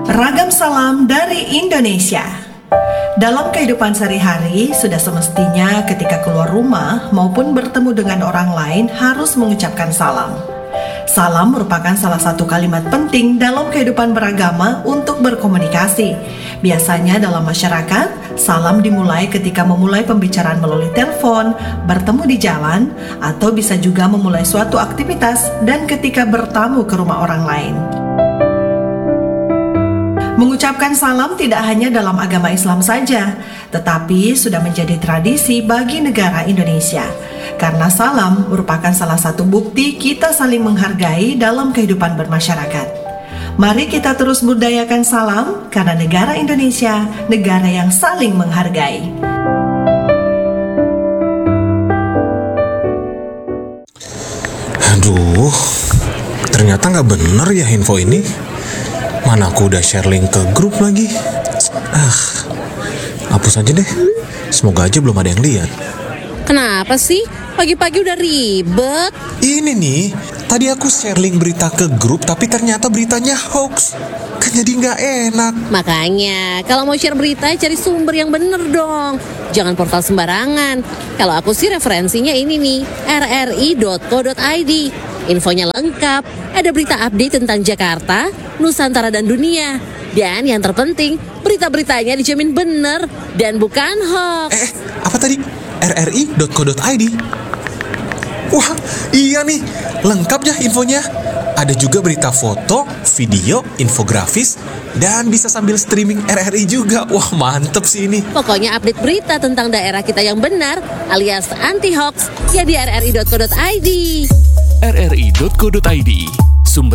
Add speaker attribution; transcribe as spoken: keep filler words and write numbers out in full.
Speaker 1: Ragam salam dari Indonesia. Dalam kehidupan sehari-hari, sudah semestinya ketika keluar rumah maupun bertemu dengan orang lain harus mengucapkan salam. Salam merupakan salah satu kalimat penting dalam kehidupan beragama untuk berkomunikasi. Biasanya dalam masyarakat, salam dimulai ketika memulai pembicaraan melalui telepon, bertemu di jalan, atau bisa juga memulai suatu aktivitas dan ketika bertamu ke rumah orang lain. Mengucapkan salam tidak hanya dalam agama Islam saja, tetapi sudah menjadi tradisi bagi negara Indonesia. Karena salam merupakan salah satu bukti kita saling menghargai dalam kehidupan bermasyarakat. Mari kita terus budayakan salam, karena negara Indonesia, negara yang saling menghargai.
Speaker 2: Aduh, ternyata nggak bener ya info ini. Mana aku udah share link ke grup lagi. Ah, hapus aja deh. Semoga aja belum ada yang lihat.
Speaker 3: Kenapa sih? Pagi-pagi udah ribet.
Speaker 2: Ini nih, tadi aku share link berita ke grup, tapi ternyata beritanya hoax. Kan jadi nggak enak.
Speaker 3: Makanya, kalau mau share berita, cari sumber yang bener dong. Jangan portal sembarangan. Kalau aku sih referensinya ini nih, r r i dot co dot i d. Infonya lengkap, ada berita update tentang Jakarta, Nusantara dan dunia. Dan yang terpenting, berita-beritanya dijamin bener dan bukan hoax.
Speaker 2: Eh, apa tadi? r r i dot co dot i d. Wah, iya nih, lengkap ya infonya. Ada juga berita foto, video, infografis, dan bisa sambil streaming R R I juga. Wah, mantep sih ini.
Speaker 3: Pokoknya update berita tentang daerah kita yang benar, alias anti-hoax, ya di r r i dot co dot i d.
Speaker 4: r r i dot co dot i d